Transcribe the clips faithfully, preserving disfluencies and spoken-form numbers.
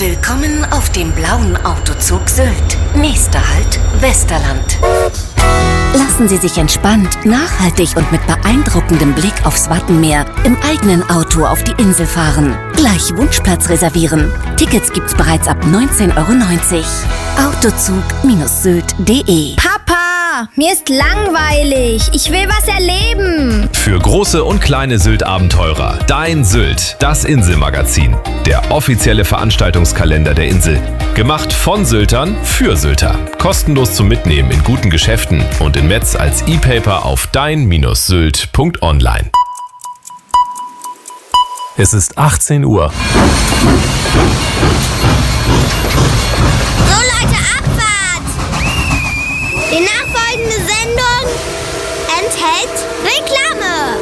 Willkommen auf dem blauen Autozug Sylt. Nächster Halt, Westerland. Lassen Sie sich entspannt, nachhaltig und mit beeindruckendem Blick aufs Wattenmeer im eigenen Auto auf die Insel fahren. Gleich Wunschplatz reservieren. Tickets gibt's bereits ab neunzehn Euro neunzig. Autozug Sylt punkt de. Papa, mir ist langweilig. Ich will was erleben. Für große und kleine Sylt-Abenteurer. Dein Sylt, das Inselmagazin. Der offizielle Veranstaltungskalender der Insel. Gemacht von Syltern für Sylter. Kostenlos zum Mitnehmen in guten Geschäften und in Metz als E-Paper auf dein Sylt punkt online. Es ist achtzehn Uhr. So Leute, Abfahrt! Die nachfolgende Sendung enthält Reklame.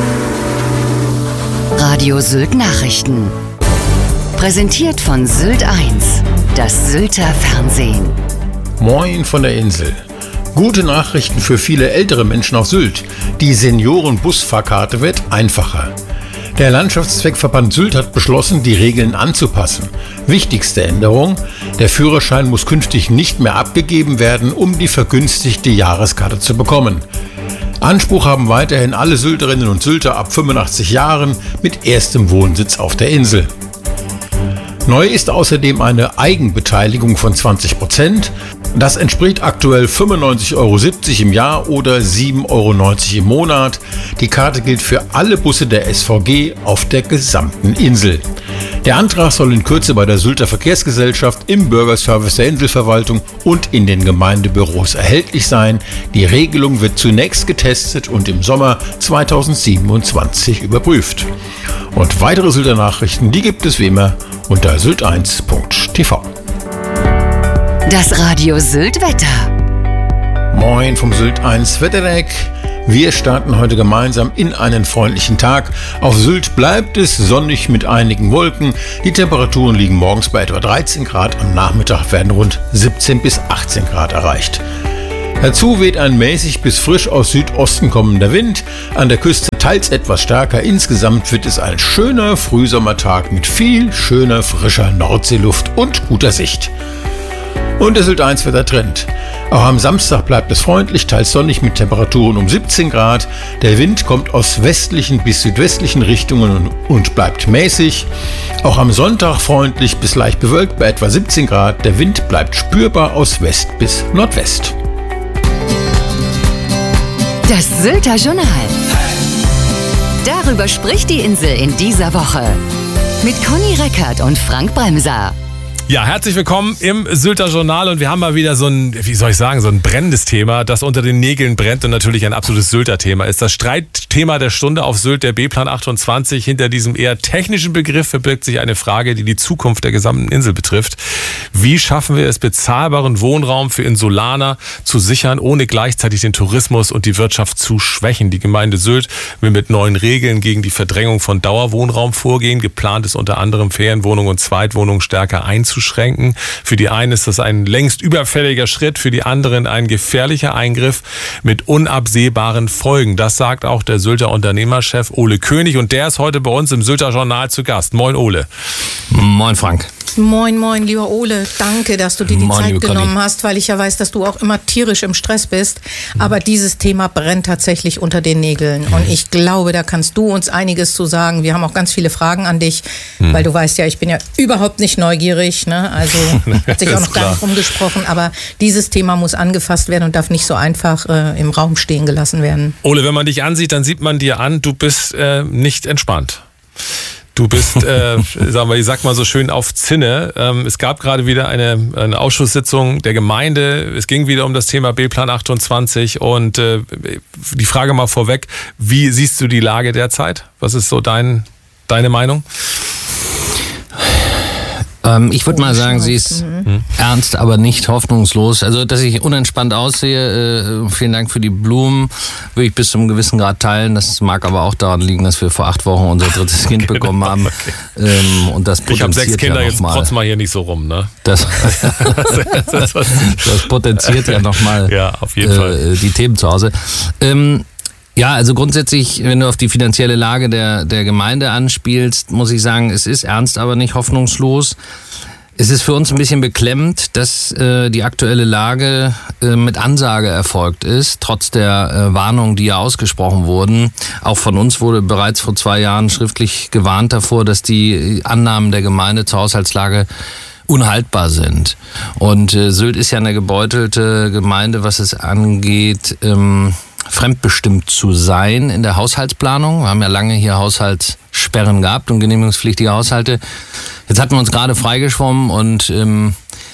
Radio Sylt Nachrichten. Präsentiert von Sylt eins, das Sylter Fernsehen. Moin von der Insel. Gute Nachrichten für viele ältere Menschen auf Sylt. Die Senioren-Busfahrkarte wird einfacher. Der Landschaftszweckverband Sylt hat beschlossen, die Regeln anzupassen. Wichtigste Änderung: Der Führerschein muss künftig nicht mehr abgegeben werden, um die vergünstigte Jahreskarte zu bekommen. Anspruch haben weiterhin alle Sylterinnen und Sylter ab fünfundachtzig Jahren mit erstem Wohnsitz auf der Insel. Neu ist außerdem eine Eigenbeteiligung von zwanzig Prozent. Das entspricht aktuell fünfundneunzig Euro siebzig im Jahr oder sieben Euro neunzig im Monat. Die Karte gilt für alle Busse der S V G auf der gesamten Insel. Der Antrag soll in Kürze bei der Sylter Verkehrsgesellschaft, im Bürgerservice der Inselverwaltung und in den Gemeindebüros erhältlich sein. Die Regelung wird zunächst getestet und im Sommer zweitausendsiebenundzwanzig überprüft. Und weitere Sylter Nachrichten, die gibt es wie immer unter sylt eins punkt t v. Das Radio Sylt Wetter. Moin vom Sylt eins Wetterdeck. Wir starten heute gemeinsam in einen freundlichen Tag. Auf Sylt bleibt es sonnig mit einigen Wolken. Die Temperaturen liegen morgens bei etwa dreizehn Grad, am Nachmittag werden rund siebzehn bis achtzehn Grad erreicht. Dazu weht ein mäßig bis frisch aus Südosten kommender Wind, an der Küste teils etwas stärker. Insgesamt wird es ein schöner Frühsommertag mit viel schöner, frischer Nordseeluft und guter Sicht. Und der Sylt eins Wettertrend. Auch am Samstag bleibt es freundlich, teils sonnig mit Temperaturen um siebzehn Grad. Der Wind kommt aus westlichen bis südwestlichen Richtungen und bleibt mäßig. Auch am Sonntag freundlich bis leicht bewölkt bei etwa siebzehn Grad. Der Wind bleibt spürbar aus West bis Nordwest. Das Sylter Journal. Darüber spricht die Insel in dieser Woche. Mit Conny Reckert und Frank Bremser. Ja, herzlich willkommen im Sylter Journal und wir haben mal wieder so ein, wie soll ich sagen, so ein brennendes Thema, das unter den Nägeln brennt und natürlich ein absolutes Sylter Thema ist. Das Streitthema der Stunde auf Sylt, der B-Plan achtundzwanzig. Hinter diesem eher technischen Begriff verbirgt sich eine Frage, die die Zukunft der gesamten Insel betrifft. Wie schaffen wir es, bezahlbaren Wohnraum für Insulaner zu sichern, ohne gleichzeitig den Tourismus und die Wirtschaft zu schwächen? Die Gemeinde Sylt will mit neuen Regeln gegen die Verdrängung von Dauerwohnraum vorgehen. Geplant ist unter anderem Ferienwohnungen und Zweitwohnungen stärker einzuschränken. Für die einen ist das ein längst überfälliger Schritt, für die anderen ein gefährlicher Eingriff mit unabsehbaren Folgen. Das sagt auch der Sylter Unternehmerchef Ole König und der ist heute bei uns im Sylter Journal zu Gast. Moin Ole. Moin Frank. Moin, moin, lieber Ole. Danke, dass du dir die Moin, Zeit genommen Conny. hast, weil ich ja weiß, dass du auch immer tierisch im Stress bist. Aber dieses Thema brennt tatsächlich unter den Nägeln. Und ich glaube, da kannst du uns einiges zu sagen. Wir haben auch ganz viele Fragen an dich, hm. weil du weißt ja, ich bin ja überhaupt nicht neugierig. Ne? Also hat sich auch noch gar nicht rumgesprochen. Aber dieses Thema muss angefasst werden und darf nicht so einfach äh, im Raum stehen gelassen werden. Ole, wenn man dich ansieht, dann sieht man dir an, du bist äh, nicht entspannt. Du bist, äh, sagen wir, ich sag mal so schön, auf Zinne. Ähm, es gab gerade wieder eine, eine Ausschusssitzung der Gemeinde. Es ging wieder um das Thema B-Plan achtundzwanzig. Und äh, die Frage mal vorweg, wie siehst du die Lage derzeit? Was ist so dein, deine Meinung? Ähm, ich würde mal sagen, sie ist mhm. ernst, aber nicht hoffnungslos. Also, dass ich unentspannt aussehe, äh, vielen Dank für die Blumen, würde ich bis zu einem gewissen Grad teilen. Das mag aber auch daran liegen, dass wir vor acht Wochen unser drittes Kind genau, bekommen haben. Okay. Ähm, und das potenziert ich habe sechs Kinder, ja jetzt trotz mal hier nicht so rum, ne? Das, das, das potenziert ja nochmal ja, auf jeden äh, Fall. die Themen zu Hause. Ähm, Ja, also grundsätzlich, wenn du auf die finanzielle Lage der, der Gemeinde anspielst, muss ich sagen, es ist ernst, aber nicht hoffnungslos. Es ist für uns ein bisschen beklemmend, dass äh, die aktuelle Lage äh, mit Ansage erfolgt ist, trotz der äh, Warnungen, die ja ausgesprochen wurden. Auch von uns wurde bereits vor zwei Jahren schriftlich gewarnt davor, dass die Annahmen der Gemeinde zur Haushaltslage unhaltbar sind. Und äh, Sylt ist ja eine gebeutelte Gemeinde, was es angeht, ähm, fremdbestimmt zu sein in der Haushaltsplanung. Wir haben ja lange hier Haushaltssperren gehabt und genehmigungspflichtige Haushalte. Jetzt hatten wir uns gerade freigeschwommen und ähm,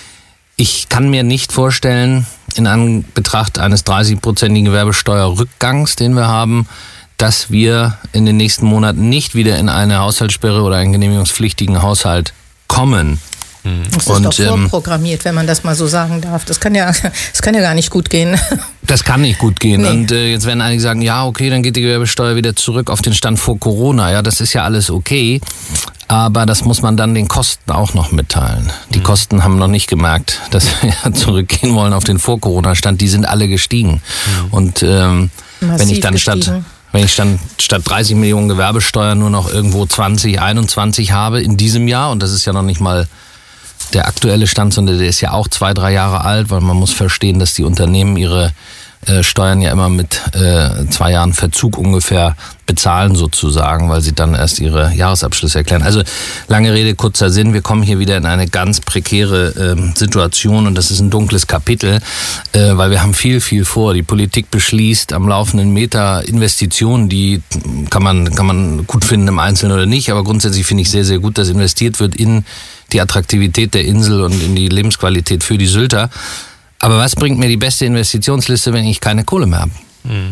ich kann mir nicht vorstellen, in Anbetracht eines dreißig-prozentigen Gewerbesteuerrückgangs, den wir haben, dass wir in den nächsten Monaten nicht wieder in eine Haushaltssperre oder einen genehmigungspflichtigen Haushalt kommen. Das ist und, doch vorprogrammiert, wenn man das mal so sagen darf. Das kann ja, das kann ja gar nicht gut gehen. Das kann nicht gut gehen. Nee. Und äh, jetzt werden einige sagen, ja, okay, dann geht die Gewerbesteuer wieder zurück auf den Stand vor Corona. Ja, das ist ja alles okay. Aber das muss man dann den Kosten auch noch mitteilen. Die mhm. Kosten haben noch nicht gemerkt, dass wir zurückgehen wollen auf den Vor-Corona-Stand. Die sind alle gestiegen. Mhm. Und ähm, wenn ich dann gestiegen. statt... Wenn ich dann statt dreißig Millionen Gewerbesteuer nur noch irgendwo zwanzig, einundzwanzig habe in diesem Jahr, und das ist ja noch nicht mal der aktuelle Stand, sondern der ist ja auch zwei, drei Jahre alt, weil man muss verstehen, dass die Unternehmen ihre äh, Steuern ja immer mit äh, zwei Jahren Verzug ungefähr bezahlen sozusagen, weil sie dann erst ihre Jahresabschlüsse erklären. Also lange Rede, kurzer Sinn, wir kommen hier wieder in eine ganz prekäre äh, Situation und das ist ein dunkles Kapitel, äh, weil wir haben viel, viel vor. Die Politik beschließt am laufenden Meter Investitionen, die kann man, kann man gut finden im Einzelnen oder nicht, aber grundsätzlich finde ich sehr, sehr gut, dass investiert wird in die Attraktivität der Insel und in die Lebensqualität für die Sylter. Aber was bringt mir die beste Investitionsliste, wenn ich keine Kohle mehr habe?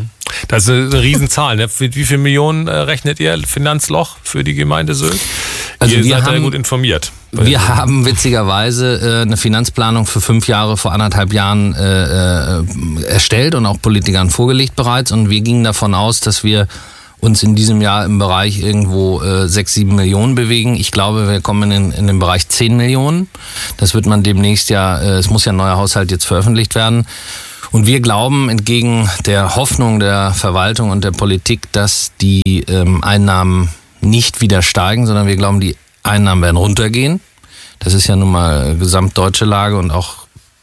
Das ist eine Riesenzahl. Ne? Wie viele Millionen äh, rechnet ihr Finanzloch für die Gemeinde Sylt? Also ihr wir seid haben, ja gut informiert. Wir haben witzigerweise äh, eine Finanzplanung für fünf Jahre vor anderthalb Jahren äh, äh, erstellt und auch Politikern vorgelegt bereits. Und wir gingen davon aus, dass wir uns in diesem Jahr im Bereich irgendwo äh, sechs, sieben Millionen bewegen. Ich glaube, wir kommen in, in den Bereich zehn Millionen. Das wird man demnächst ja, äh, es muss ja ein neuer Haushalt jetzt veröffentlicht werden. Und wir glauben entgegen der Hoffnung der Verwaltung und der Politik, dass die ähm, Einnahmen nicht wieder steigen, sondern wir glauben, die Einnahmen werden runtergehen. Das ist ja nun mal gesamtdeutsche Lage und auch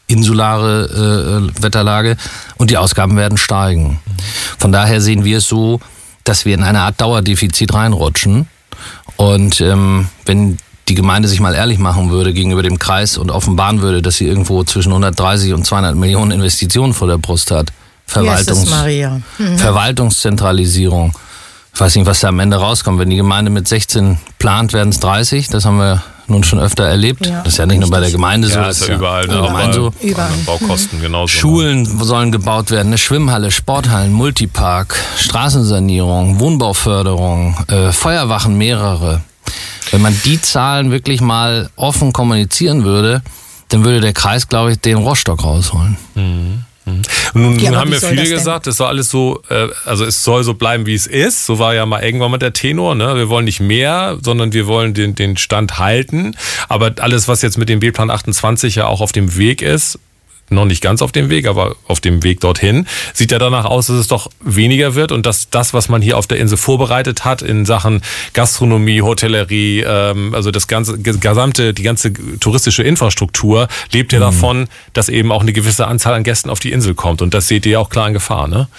insulare äh, Wetterlage. Und die Ausgaben werden steigen. Von daher sehen wir es so, dass wir in eine Art Dauerdefizit reinrutschen. Und ähm, wenn die Gemeinde sich mal ehrlich machen würde gegenüber dem Kreis und offenbaren würde, dass sie irgendwo zwischen hundertdreißig und zweihundert Millionen Investitionen vor der Brust hat, Verwaltungs- Maria. Mhm. Verwaltungszentralisierung, ich weiß nicht, was da am Ende rauskommt. Wenn die Gemeinde mit sechzehn plant, werden es dreißig. Das haben wir nun schon öfter erlebt. Ja, das ist ja nicht nur bei der Gemeinde so. Ja, das ist ja überall. Ne? Allgemein so. Überall. Baukosten genauso. Schulen sollen gebaut werden, eine Schwimmhalle, Sporthallen, Multipark, Straßensanierung, Wohnbauförderung, äh, Feuerwachen mehrere. Wenn man die Zahlen wirklich mal offen kommunizieren würde, dann würde der Kreis, glaube ich, den Rohrstock rausholen. Mhm. Und nun, Ja, nun aber haben wie wir soll viele das denn? gesagt, es soll alles so, äh, also es soll so bleiben, wie es ist. So war ja mal irgendwann mal der Tenor. Ne? Wir wollen nicht mehr, sondern wir wollen den, den Stand halten. Aber alles, was jetzt mit dem B-Plan achtundzwanzig ja auch auf dem Weg ist, noch nicht ganz auf dem Weg, aber auf dem Weg dorthin, sieht ja danach aus, dass es doch weniger wird und dass das, was man hier auf der Insel vorbereitet hat in Sachen Gastronomie, Hotellerie, ähm, also das ganze gesamte, die ganze touristische Infrastruktur lebt ja mhm. davon, dass eben auch eine gewisse Anzahl an Gästen auf die Insel kommt und das seht ihr ja auch klar in Gefahr, ne?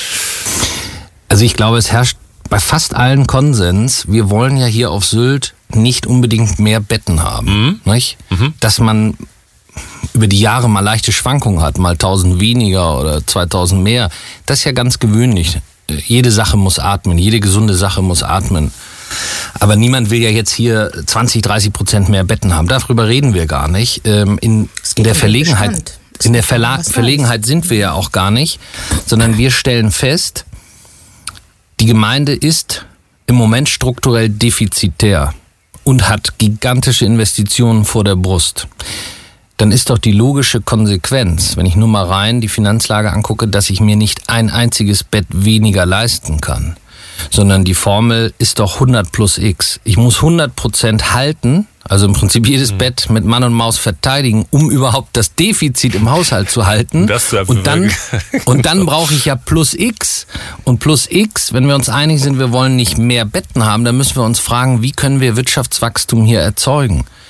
Also ich glaube, es herrscht bei fast allen Konsens, wir wollen ja hier auf Sylt nicht unbedingt mehr Betten haben, mhm. nicht? Mhm. Dass man über die Jahre mal leichte Schwankungen hat, mal tausend weniger oder zweitausend mehr. Das ist ja ganz gewöhnlich. Jede Sache muss atmen, jede gesunde Sache muss atmen. Aber niemand will ja jetzt hier zwanzig, dreißig Prozent mehr Betten haben. Darüber reden wir gar nicht. In, in der Verlegenheit, in der Verla- Verlegenheit sind wir ja auch gar nicht, sondern wir stellen fest, die Gemeinde ist im Moment strukturell defizitär und hat gigantische Investitionen vor der Brust. Dann ist doch die logische Konsequenz, wenn ich nur mal rein die Finanzlage angucke, dass ich mir nicht ein einziges Bett weniger leisten kann, sondern die Formel ist doch hundert plus X. Ich muss hundert Prozent halten, also im Prinzip jedes mhm. Bett mit Mann und Maus verteidigen, um überhaupt das Defizit im Haushalt zu halten. Das zu und dann, und dann brauche ich ja plus X. Und plus X, wenn wir uns einig sind, wir wollen nicht mehr Betten haben, dann müssen wir uns fragen, wie können wir Wirtschaftswachstum hier erzeugen?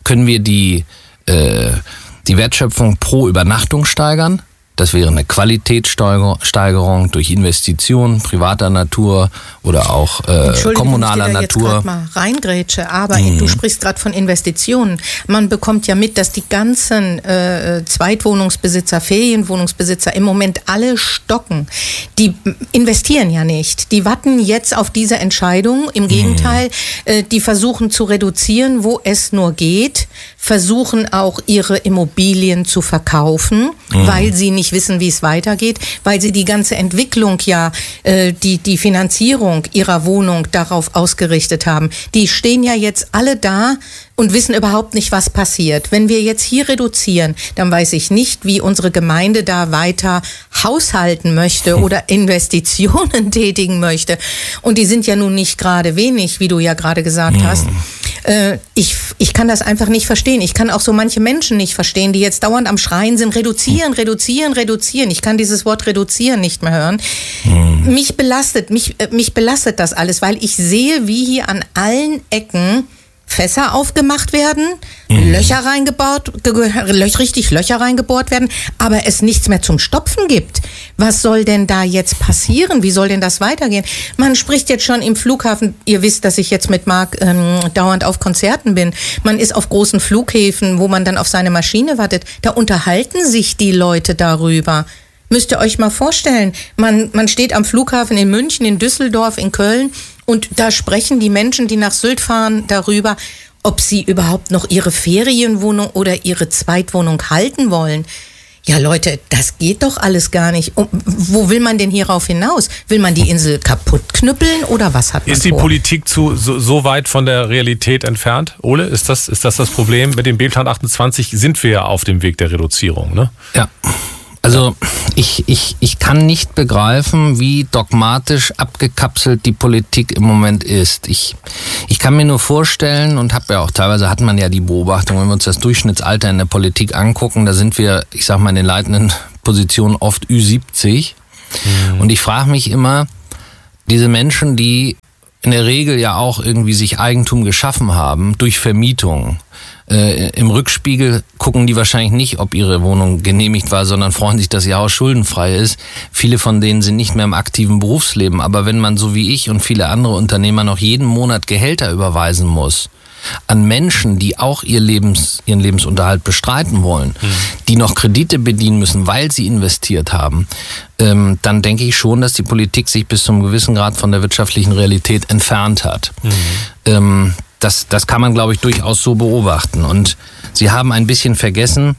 können wir die, äh, die Wertschöpfung pro Übernachtung steigern. Das wäre eine Qualitätssteigerung durch Investitionen privater Natur oder auch äh, kommunaler Natur. Entschuldigung, ich mal reingrätsche, aber mhm. du sprichst gerade von Investitionen. Man bekommt ja mit, dass die ganzen äh, Zweitwohnungsbesitzer, Ferienwohnungsbesitzer im Moment alle stocken. Die investieren ja nicht. Die warten jetzt auf diese Entscheidung. Im Gegenteil, mhm. äh, die versuchen zu reduzieren, wo es nur geht, versuchen auch ihre Immobilien zu verkaufen, mhm. weil sie nicht wissen, wie es weitergeht, weil sie die ganze Entwicklung ja, äh, die, die Finanzierung ihrer Wohnung darauf ausgerichtet haben. Die stehen ja jetzt alle da und wissen überhaupt nicht, was passiert. Wenn wir jetzt hier reduzieren, dann weiß ich nicht, wie unsere Gemeinde da weiter haushalten möchte oder Investitionen tätigen möchte. Und die sind ja nun nicht gerade wenig, wie du ja gerade gesagt hast. Äh, ich, ich kann das einfach nicht verstehen. Ich kann auch so manche Menschen nicht verstehen, die jetzt dauernd am Schreien sind, reduzieren, reduzieren, reduzieren. Ich kann dieses Wort reduzieren nicht mehr hören. Mhm. Mich belastet, mich, äh, mich belastet das alles, weil ich sehe, wie hier an allen Ecken Fässer aufgemacht werden, mhm. Löcher reingebohrt, richtig Löcher reingebohrt werden, aber es nichts mehr zum Stopfen gibt. Was soll denn da jetzt passieren? Wie soll denn das weitergehen? Man spricht jetzt schon im Flughafen, ihr wisst, dass ich jetzt mit Marc ähm, dauernd auf Konzerten bin. Man ist auf großen Flughäfen, wo man dann auf seine Maschine wartet. Da unterhalten sich die Leute darüber. Müsst ihr euch mal vorstellen, man, man steht am Flughafen in München, in Düsseldorf, in Köln und da sprechen die Menschen, die nach Sylt fahren, darüber, ob sie überhaupt noch ihre Ferienwohnung oder ihre Zweitwohnung halten wollen. Ja Leute, das geht doch alles gar nicht. Und wo will man denn hierauf hinaus? Will man die Insel kaputt knüppeln oder was hat man Ist die vor? Politik zu, so, so weit von der Realität entfernt? Ole, ist das, ist das das Problem? Mit dem B-Plan achtundzwanzig sind wir ja auf dem Weg der Reduzierung, ne? Ja. Also ich, ich, ich kann nicht begreifen, wie dogmatisch abgekapselt die Politik im Moment ist. Ich, ich kann mir nur vorstellen und habe ja auch teilweise hat man ja die Beobachtung, wenn wir uns das Durchschnittsalter in der Politik angucken, da sind wir, ich sag mal, in den leitenden Positionen oft Ü siebzig. Mhm. Und ich frage mich immer, diese Menschen, die in der Regel ja auch irgendwie sich Eigentum geschaffen haben durch Vermietung, Äh, im Rückspiegel gucken die wahrscheinlich nicht, ob ihre Wohnung genehmigt war, sondern freuen sich, dass ihr Haus schuldenfrei ist. Viele von denen sind nicht mehr im aktiven Berufsleben. Aber wenn man so wie ich und viele andere Unternehmer noch jeden Monat Gehälter überweisen muss an Menschen, die auch ihr Lebens, ihren Lebensunterhalt bestreiten wollen, mhm. die noch Kredite bedienen müssen, weil sie investiert haben, ähm, dann denke ich schon, dass die Politik sich bis zu einem gewissen Grad von der wirtschaftlichen Realität entfernt hat. Mhm. Ähm, Das, das kann man, glaube ich, durchaus so beobachten. Und Sie haben ein bisschen vergessen,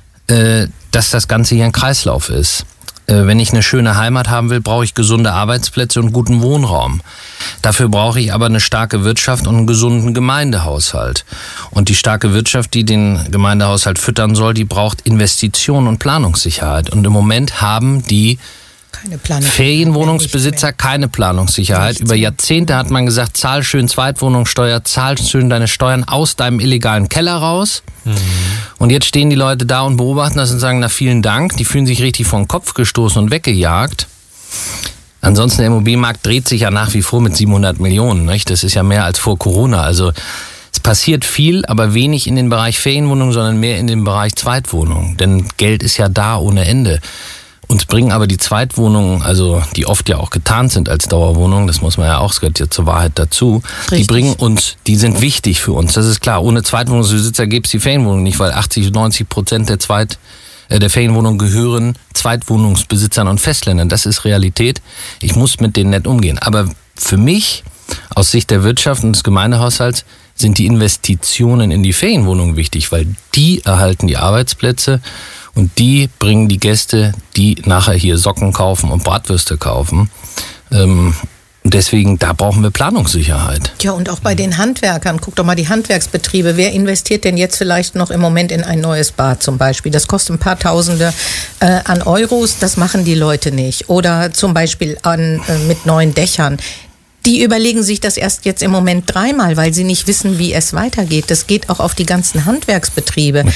äh, dass das Ganze hier ein Kreislauf ist. Äh, wenn ich eine schöne Heimat haben will, brauche ich gesunde Arbeitsplätze und guten Wohnraum. Dafür brauche ich aber eine starke Wirtschaft und einen gesunden Gemeindehaushalt. Und die starke Wirtschaft, die den Gemeindehaushalt füttern soll, die braucht Investitionen und Planungssicherheit. Und im Moment haben die Keine Ferienwohnungsbesitzer keine Planungssicherheit. Über Jahrzehnte hat man gesagt, zahl schön Zweitwohnungssteuer, zahl schön deine Steuern aus deinem illegalen Keller raus. Mhm. Und jetzt stehen die Leute da und beobachten das und sagen, na vielen Dank, die fühlen sich richtig vor den Kopf gestoßen und weggejagt. Ansonsten der Immobilienmarkt dreht sich ja nach wie vor mit siebenhundert Millionen. Nicht? Das ist ja mehr als vor Corona. Also es passiert viel, aber wenig in den Bereich Ferienwohnungen, sondern mehr in den Bereich Zweitwohnungen. Denn Geld ist ja da ohne Ende. Uns bringen aber die Zweitwohnungen, also die oft ja auch getarnt sind als Dauerwohnungen, das muss man ja auch, das gehört ja zur Wahrheit dazu, Richtig. die bringen uns, die sind wichtig für uns, das ist klar. Ohne Zweitwohnungsbesitzer gäbe es die Ferienwohnung nicht, weil achtzig, neunzig Prozent der Zweit, äh, der Ferienwohnungen gehören Zweitwohnungsbesitzern und Festländern. Das ist Realität. Ich muss mit denen nett umgehen. Aber für mich, aus Sicht der Wirtschaft und des Gemeindehaushalts, sind die Investitionen in die Ferienwohnungen wichtig, weil die erhalten die Arbeitsplätze. Und die bringen die Gäste, die nachher hier Socken kaufen und Bratwürste kaufen. Ähm, deswegen, da brauchen wir Planungssicherheit. Ja, und auch bei den Handwerkern. Guck doch mal die Handwerksbetriebe. Wer investiert denn jetzt vielleicht noch im Moment in ein neues Bad zum Beispiel? Das kostet ein paar Tausende äh, an Euros. Das machen die Leute nicht. Oder zum Beispiel an, äh, mit neuen Dächern. Die überlegen sich das erst jetzt im Moment dreimal, weil sie nicht wissen, wie es weitergeht. Das geht auch auf die ganzen Handwerksbetriebe. Na klar.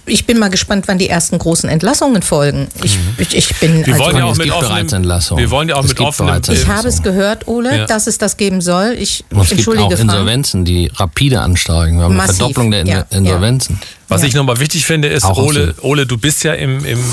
ich bin mal gespannt, wann die ersten großen Entlassungen folgen. Ich, mhm. ich, ich bin wir also wollen ja auch mit offenem, Wir wollen ja auch es mit offenem. Ich habe es gehört, Ole, ja. dass es das geben soll. Ich Und es entschuldige gibt auch Insolvenzen, die rapide ansteigen. Wir haben Massiv. eine Verdopplung der Ja. Insolvenzen. Was Ja. ich nochmal wichtig finde, ist, Ole, Ole, du bist ja im, im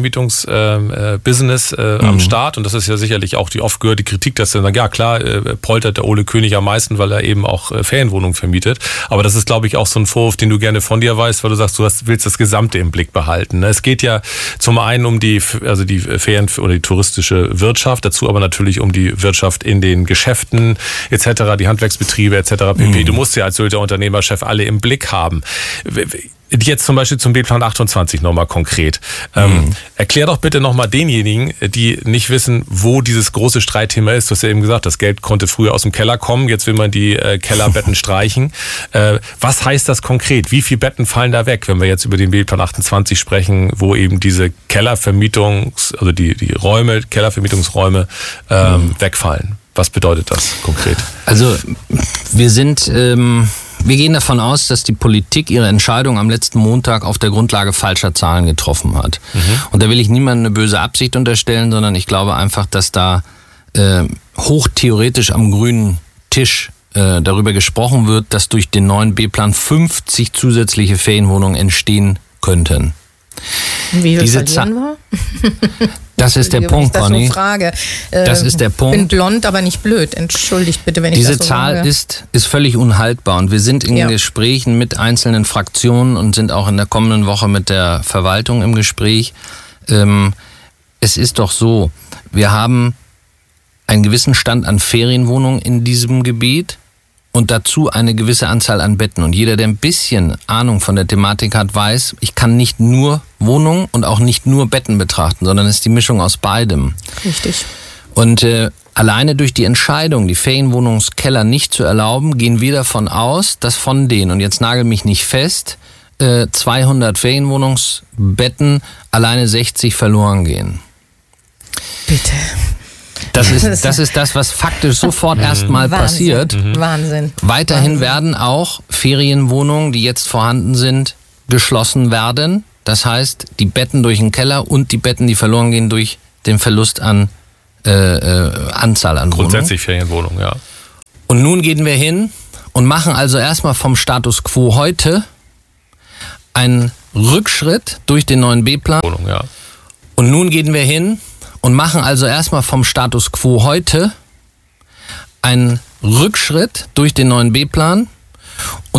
Ferienvermietungs-Business äh, äh, mhm. am Start und das ist ja sicherlich auch die oft gehörte Kritik, dass dann sagen, ja klar, äh, poltert der Ole König am meisten, weil er eben auch äh, Ferienwohnungen vermietet. Aber das ist, glaube ich, auch so ein Vorwurf, den du gerne von dir weißt, weil du sagst, du hast, willst das Gesamte im Blick behalten. Es geht ja zum einen um die, also die Ferien- oder die touristische Wirtschaft, dazu aber natürlich um die Wirtschaft in den Geschäften et cetera, die Handwerksbetriebe et cetera pp. Mhm. Du musst ja als Sylter Unternehmerchef alle im Blick haben. Jetzt zum Beispiel zum B-Plan achtundzwanzig nochmal konkret. Ähm, mhm. Erklär doch bitte nochmal denjenigen, die nicht wissen, wo dieses große Streitthema ist. Du hast ja eben gesagt, das Geld konnte früher aus dem Keller kommen, jetzt will man die äh, Kellerbetten streichen. Äh, was heißt das konkret? Wie viele Betten fallen da weg, wenn wir jetzt über den B-Plan achtundzwanzig sprechen, wo eben diese Kellervermietungs-, also die, die Räume, Kellervermietungsräume ähm, mhm. wegfallen? Was bedeutet das konkret? Also wir sind... Ähm Wir gehen davon aus, dass die Politik ihre Entscheidung am letzten Montag auf der Grundlage falscher Zahlen getroffen hat. Mhm. Und da will ich niemandem eine böse Absicht unterstellen, sondern ich glaube einfach, dass da äh, hochtheoretisch am grünen Tisch äh, darüber gesprochen wird, dass durch den neuen B-Plan fünfzig zusätzliche Ferienwohnungen entstehen könnten. Wie viel Diese verlieren wir? Das ist der Punkt, das Conny. So frage. Äh, das ist der Punkt. Ich bin blond, aber nicht blöd. Entschuldigt bitte, wenn ich Diese das so Zahl sage. ist, ist völlig unhaltbar und wir sind in Ja. Gesprächen mit einzelnen Fraktionen und sind auch in der kommenden Woche mit der Verwaltung im Gespräch. Ähm, es ist doch so, wir haben einen gewissen Stand an Ferienwohnungen in diesem Gebiet und dazu eine gewisse Anzahl an Betten. Und jeder, der ein bisschen Ahnung von der Thematik hat, weiß, ich kann nicht nur Wohnungen und auch nicht nur Betten betrachten, sondern es ist die Mischung aus beidem. Richtig. Und äh, alleine durch die Entscheidung, die Ferienwohnungskeller nicht zu erlauben, gehen wir davon aus, dass von denen, und jetzt nagel mich nicht fest, äh, zweihundert Ferienwohnungsbetten alleine sechzig verloren gehen. Bitte. Das ist, das ist das, was faktisch sofort erstmal passiert. Wahnsinn. Weiterhin Wahnsinn. werden auch Ferienwohnungen, die jetzt vorhanden sind, geschlossen werden. Das heißt, die Betten durch den Keller und die Betten, die verloren gehen durch den Verlust an äh, äh, Anzahl an Wohnungen. Grundsätzlich Ferienwohnungen, ja. Und nun gehen wir hin und machen also erstmal vom Status quo heute einen Rückschritt durch den neuen B-Plan. Wohnung, ja. Und nun gehen wir hin und machen also erstmal vom Status quo heute einen Rückschritt durch den neuen B-Plan.